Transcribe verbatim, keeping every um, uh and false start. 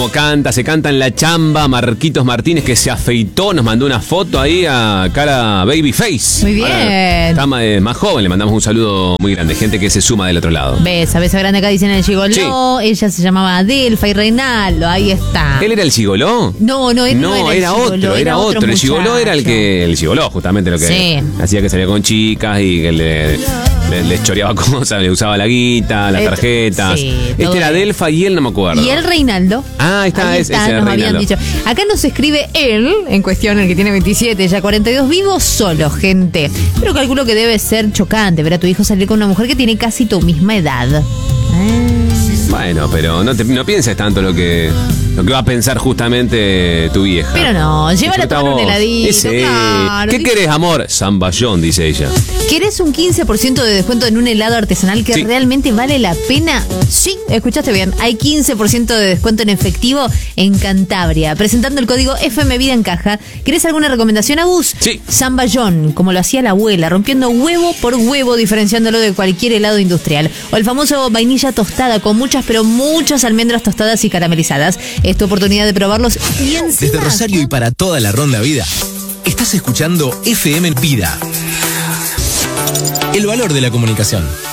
cómo canta, se canta en la chamba. Marquitos Martínez, que se afeitó, nos mandó una foto ahí a cara Babyface. Muy bien. Ahora está más, más joven, le mandamos un saludo muy grande. Gente que se suma del otro lado. Besa, besa grande acá, dicen el gigoló. Sí. Ella se llamaba Adelfa y Reinaldo, ahí está. ¿Él era el gigoló? No, no, él no, no era, era el otro, gigoló, era, era otro. otro. El gigoló era el que, el gigoló justamente lo que sí. hacía, que salía con chicas y que le... Les, les choreaba cosas, le usaba la guita, las tarjetas. Sí, este era Adelfa y él no me acuerdo. Y el Reinaldo. Ah, ahí está, ahí es, está ese nos Reinaldo. Habían dicho. Acá nos escribe él, en cuestión, el que tiene veintisiete, ya cuarenta y dos, vivo solo, gente. Pero calculo que debe ser chocante ver a tu hijo salir con una mujer que tiene casi tu misma edad. Ah. Bueno, pero no, te, no pienses tanto lo que... Lo que va a pensar justamente tu vieja. Pero no, llévala a tomar un heladito. Ese, claro. ¿Qué querés, amor? Zamballón, dice ella. ¿Querés un quince por ciento de descuento en un helado artesanal que sí. realmente vale la pena? Sí, escuchaste bien. Hay quince por ciento de descuento en efectivo en Cantabria. Presentando el código F M Vida en Caja. ¿Querés alguna recomendación, Agus? Sí. Zamballón, como lo hacía la abuela, rompiendo huevo por huevo, diferenciándolo de cualquier helado industrial. O el famoso vainilla tostada con muchas, pero muchas almendras tostadas y caramelizadas. Es tu oportunidad de probarlos y encima... Desde Rosario y para toda la Ronda Vida, estás escuchando F M Vida. El valor de la comunicación.